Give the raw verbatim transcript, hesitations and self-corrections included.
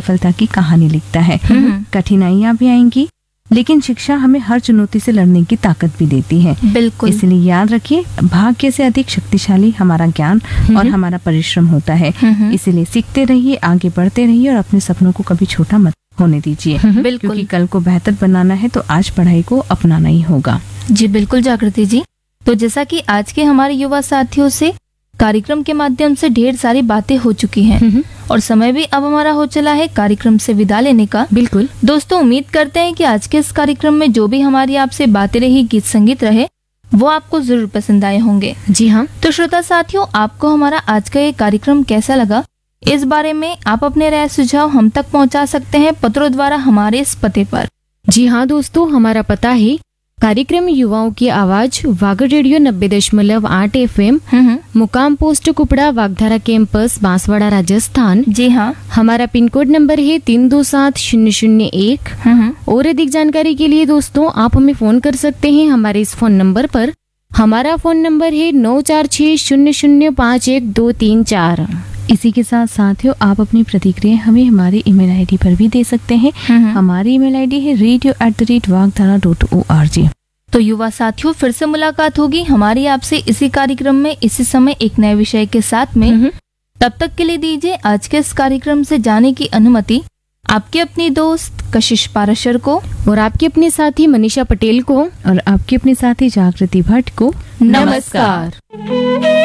सफलता की कहानी लिखता है। कठिनाइयां भी आएंगी, लेकिन शिक्षा हमें हर चुनौती से लड़ने की ताकत भी देती है। बिल्कुल। इसलिए याद रखिए, भाग्य से अधिक शक्तिशाली हमारा ज्ञान और हमारा परिश्रम होता है। इसलिए सीखते रहिए, आगे बढ़ते रहिए और अपने सपनों को कभी छोटा मत होने दीजिए, क्योंकि कल को बेहतर बनाना है तो आज पढ़ाई को अपनाना ही होगा। जी बिल्कुल जागृति जी। तो जैसा कि आज के हमारे युवा साथियों से कार्यक्रम के माध्यम से ढेर सारी बातें हो चुकी हैं और समय भी अब हमारा हो चला है कार्यक्रम से विदा लेने का। बिल्कुल दोस्तों, उम्मीद करते हैं कि आज के इस कार्यक्रम में जो भी हमारी आपसे बातें रही, गीत संगीत रहे, वो आपको जरूर पसंद आए होंगे। जी हाँ। तो श्रोता साथियों, आपको हमारा आज का ये कार्यक्रम कैसा लगा, इस बारे में आप अपने राय सुझाव हम तक पहुंचा सकते हैं पत्रों द्वारा हमारे इस पते पर। जी हाँ दोस्तों, हमारा पता है कार्यक्रम युवाओं की आवाज, वागड़ रेडियो नब्बे दशमलव आठ एफ एम, मुकाम पोस्ट कुपड़ा, वागधारा कैंपस, बांसवाड़ा, राजस्थान। जी हाँ। हमारा पिन कोड नंबर है तीन दो सात शून्य शून्य एक। और अधिक जानकारी के लिए दोस्तों आप हमें फोन कर सकते हैं हमारे इस फोन नंबर पर। हमारा फोन नंबर है नौ चार छह शून्य शून्य पाँच एक दो तीन चार। इसी के साथ साथियों, आप अपनी प्रतिक्रिया हमें हमारी ईमेल आईडी पर भी दे सकते हैं। हमारी ईमेल आईडी है radio at the rate वागधारा dot O R G. तो युवा साथियों, फिर से मुलाकात होगी हमारी आपसे इसी कार्यक्रम में, इसी समय एक नए विषय के साथ में। तब तक के लिए दीजिए आज के इस कार्यक्रम से जाने की अनुमति आपकी अपनी दोस्त कशिश पाराशर को और आपके अपने साथी मनीषा पटेल को और आपके अपने साथी जागृति भट्ट को। नमस्कार।